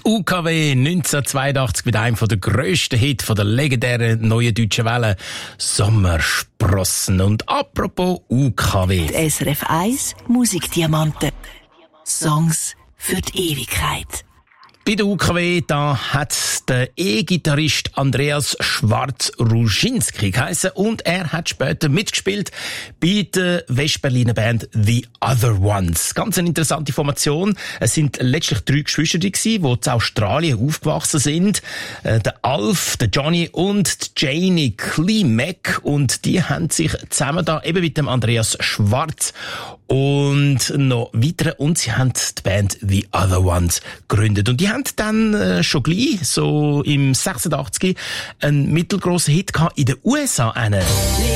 UKW 1982 mit einem der grössten Hits der legendären neuen deutschen Welle, Sommersprossen. Und apropos UKW. Die SRF 1 Musikdiamanten. Songs für die Ewigkeit. Bei der UKW, da hat der E-Gitarrist Andreas Schwarz-Ruschinski geheissen und er hat später mitgespielt bei der Westberliner Band The Other Ones. Ganz eine interessante Formation. Es sind letztlich 3 Geschwister gewesen, die in Australien aufgewachsen sind. Der Alf, der Johnny und die Janie Klimek. Und die haben sich zusammen da eben mit dem Andreas Schwarz und noch weitere, und sie haben die Band The Other Ones gegründet. Und die haben dann schon gleich, so im 86, einen mittelgrossen Hit gehabt in den USA.